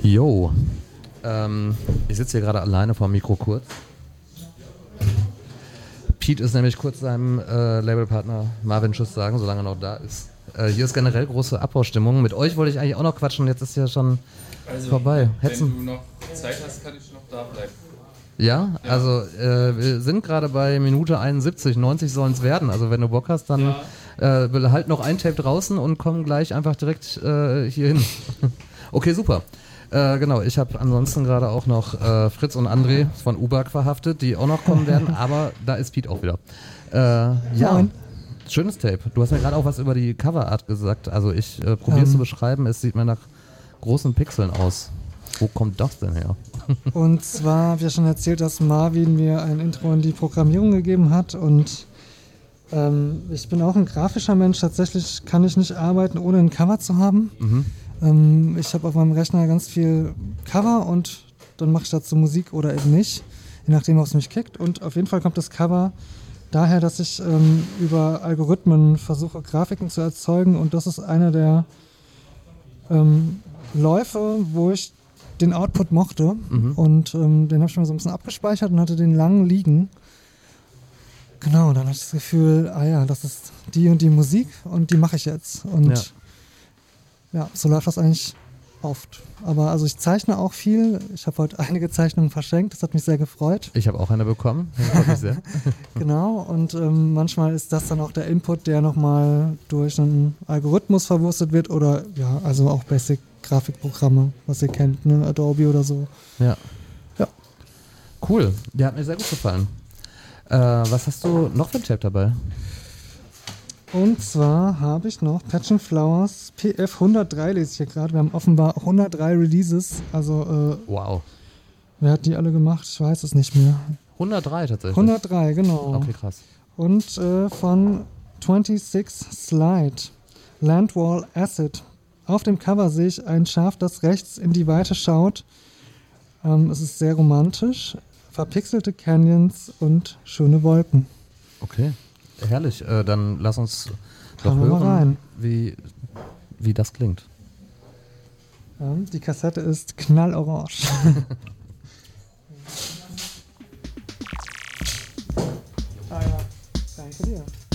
Jo, ich sitze hier gerade alleine vor dem Mikro kurz. Pete ist nämlich kurz seinem Labelpartner Marvin Schuss sagen, solange er noch da ist. Hier ist generell große Abbaustimmung. Mit euch wollte ich eigentlich auch noch quatschen, jetzt ist ja schon vorbei. Wenn du noch Zeit hast, kann ich noch da bleiben. Ja, also wir sind gerade bei Minute 71, 90 sollen es werden. Also wenn du Bock hast, dann halt noch ein Tape draußen und komm gleich einfach direkt hier hin. Okay, super. Genau, ich habe ansonsten gerade auch noch Fritz und André von UBAG verhaftet, die auch noch kommen werden, aber da ist Pete auch wieder. Ja, schönes Tape. Du hast mir gerade auch was über die Coverart gesagt. Also ich probiere es zu beschreiben, es sieht mir nach großen Pixeln aus. Wo kommt das denn her? Und zwar habe ich ja schon erzählt, dass Marvin mir ein Intro in die Programmierung gegeben hat und ich bin auch ein grafischer Mensch. Tatsächlich kann ich nicht arbeiten, ohne ein Cover zu haben. Ich habe auf meinem Rechner ganz viel Cover und dann mache ich dazu Musik oder eben nicht, je nachdem, was mich kickt. Und auf jeden Fall kommt das Cover daher, dass ich über Algorithmen versuche, Grafiken zu erzeugen, und das ist einer der Läufe, wo ich den Output mochte und den habe ich mir so ein bisschen abgespeichert und hatte den lang liegen. Genau, dann hatte ich das Gefühl, das ist die und die Musik und die mache ich jetzt. Und ja, so läuft das eigentlich oft. Aber also ich zeichne auch viel. Ich habe heute einige Zeichnungen verschenkt. Das hat mich sehr gefreut. Ich habe auch eine bekommen. Das freut mich sehr. Genau. Und manchmal ist das dann auch der Input, der nochmal durch einen Algorithmus verwurstet wird. Oder ja, also auch Basic-Grafikprogramme, was ihr kennt, ne? Adobe oder so. Ja. Cool. Der hat mir sehr gut gefallen. Was hast du noch für ein Tape dabei? Und zwar habe ich noch Passion Flowers PF 103, lese ich hier gerade. Wir haben offenbar 103 Releases. Also, wow. Wer hat die alle gemacht? Ich weiß es nicht mehr. 103 tatsächlich? 103, genau. Okay, krass. Und von 26 Slide, Landwall Acid. Auf dem Cover sehe ich ein Schaf, das rechts in die Weite schaut. Es ist sehr romantisch. Verpixelte Canyons und schöne Wolken. Okay. Herrlich, dann lass uns doch Schauen wir mal rein. wie das klingt. Ja, die Kassette ist knallorange. Danke dir.